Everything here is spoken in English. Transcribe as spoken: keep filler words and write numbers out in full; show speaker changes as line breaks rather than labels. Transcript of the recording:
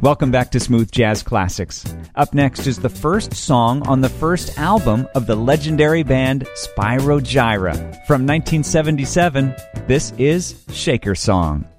Welcome back to Smooth Jazz Classics. Up next is the first song on the first album of the legendary band Spyro Gyra. From nineteen seventy-seven, this is Shaker Song.